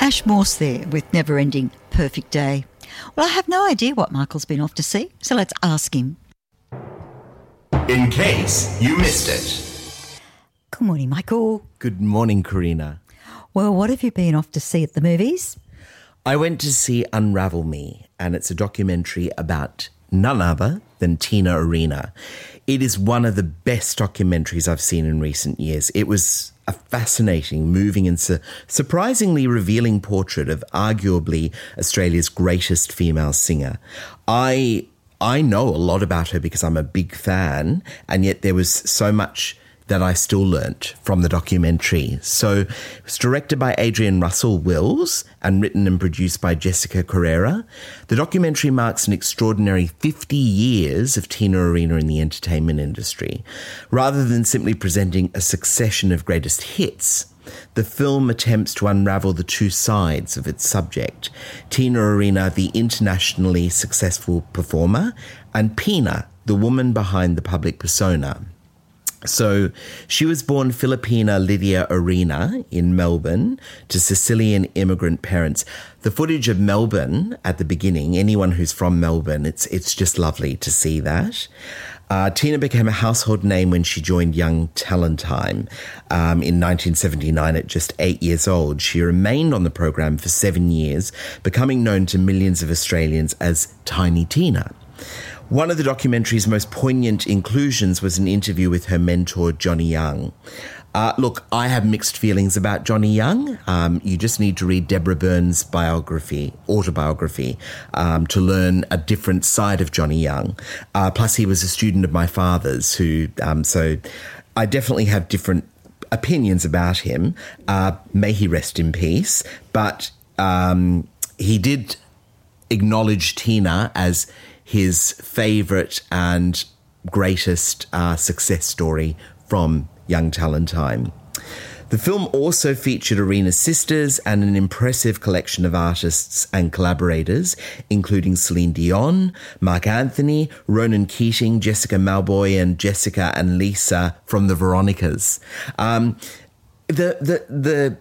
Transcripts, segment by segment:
Ash Morse there with Never Ending Perfect Day. Well, I have no idea what Michael's been off to see, so let's ask him. In case you missed it. Good morning, Michael. Good morning, Karina. Well, what have you been off to see at the movies? I went to see Unravel Me, and it's a documentary about none other than Tina Arena. It is one of the best documentaries I've seen in recent years. It was a fascinating, moving and surprisingly revealing portrait of arguably Australia's greatest female singer. I know a lot about her because I'm a big fan, and yet there was so much that I still learnt from the documentary. So it was directed by Adrian Russell Wills and written and produced by Jessica Carrera. The documentary marks an extraordinary 50 years of Tina Arena in the entertainment industry. Rather than simply presenting a succession of greatest hits, the film attempts to unravel the two sides of its subject. Tina Arena, the internationally successful performer, and Pina, the woman behind the public persona. So she was born Filipina Lydia Arena in Melbourne to Sicilian immigrant parents. The footage of Melbourne at the beginning, anyone who's from Melbourne, it's just lovely to see that. Tina became a household name when she joined Young Talent Time in 1979 at just 8 years old. She remained on the program for 7 years, becoming known to millions of Australians as Tiny Tina. One of the documentary's most poignant inclusions was an interview with her mentor, Johnny Young. Look, I have mixed feelings about Johnny Young. You just need to read Deborah Byrne's autobiography, to learn a different side of Johnny Young. Plus, he was a student of my father's, so I definitely have different opinions about him. May he rest in peace. But he did acknowledge Tina as his favourite and greatest success story from Young Talent Time. The film also featured Arena's sisters and an impressive collection of artists and collaborators, including Celine Dion, Mark Anthony, Ronan Keating, Jessica Mauboy, and Jessica and Lisa from the Veronicas. The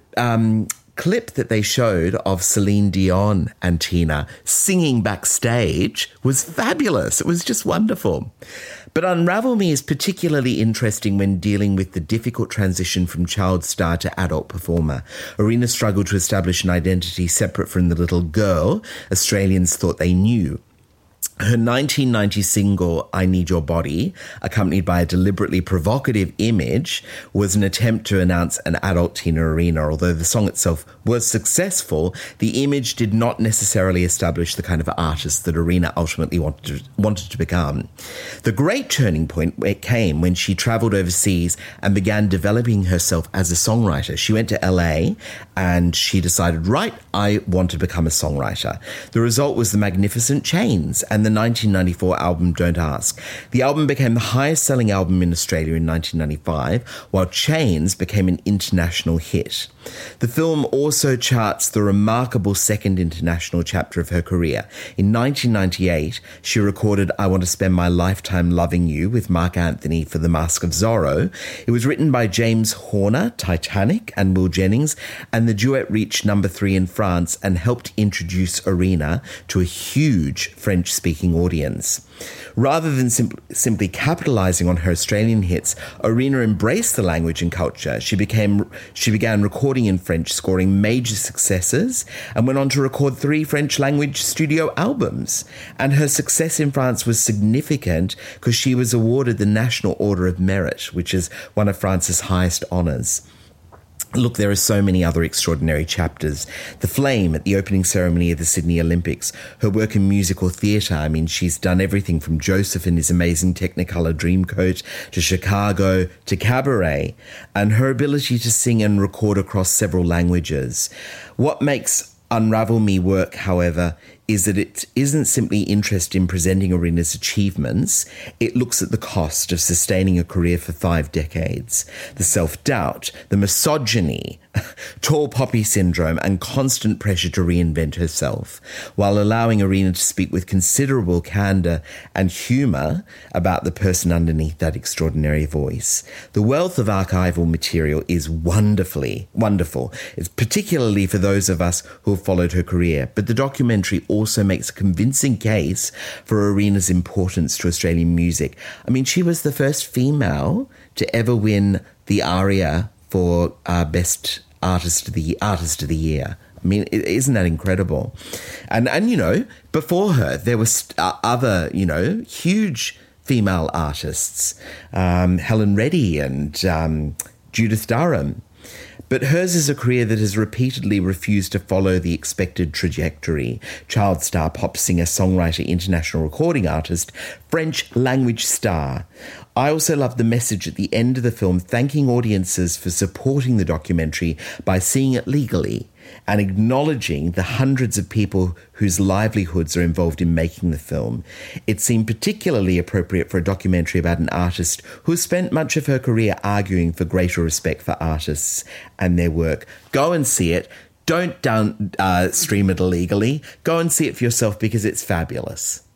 clip that they showed of Celine Dion and Tina singing backstage was fabulous. It was just wonderful. But Unravel Me is particularly interesting when dealing with the difficult transition from child star to adult performer. Arena struggled to establish an identity separate from the little girl Australians thought they knew. Her 1990 single, I Need Your Body, accompanied by a deliberately provocative image, was an attempt to announce an adult Tina Arena. Although the song itself was successful, the image did not necessarily establish the kind of artist that Arena ultimately wanted to become. The great turning point came when she travelled overseas and began developing herself as a songwriter. She went to LA and she decided, right, I want to become a songwriter. The result was The Magnificent Chains and the 1994 album Don't Ask. The album became the highest-selling album in Australia in 1995, while Chains became an international hit. The film also charts the remarkable second international chapter of her career. In 1998, she recorded I Want to Spend My Lifetime Loving You with Mark Anthony for The Mask of Zorro. It was written by James Horner, Titanic, and Will Jennings, and the duet reached number 3 in France and helped introduce Arena to a huge French-speaking audience. Rather than simply capitalising on her Australian hits, Arena embraced the language and culture. She began recording in French, scoring major successes, and went on to record 3 French-language studio albums. And her success in France was significant because she was awarded the National Order of Merit, which is one of France's highest honours. Look, there are so many other extraordinary chapters. The Flame at the opening ceremony of the Sydney Olympics, her work in musical theatre. I mean, she's done everything from Joseph and his amazing Technicolor Dreamcoat to Chicago to Cabaret, and her ability to sing and record across several languages. What makes Unravel Me work, however, is that it isn't simply interested in presenting Arena's achievements. It looks at the cost of sustaining a career for 5 decades, the self-doubt, the misogyny, tall poppy syndrome, and constant pressure to reinvent herself, while allowing Arena to speak with considerable candour and humour about the person underneath that extraordinary voice. The wealth of archival material is wonderful. It's particularly for those of us who have followed her career, but the documentary also makes a convincing case for Arena's importance to Australian music. I mean, she was the first female to ever win the ARIA for Best Artist of the Year. I mean, isn't that incredible? And you know, before her, there were other, you know, huge female artists, Helen Reddy and Judith Durham. But hers is a career that has repeatedly refused to follow the expected trajectory. Child star, pop singer, songwriter, international recording artist, French language star. I also love the message at the end of the film, thanking audiences for supporting the documentary by seeing it legally and acknowledging the hundreds of people whose livelihoods are involved in making the film. It seemed particularly appropriate for a documentary about an artist who has spent much of her career arguing for greater respect for artists and their work. Go and see it. Don't stream it illegally. Go and see it for yourself because it's fabulous.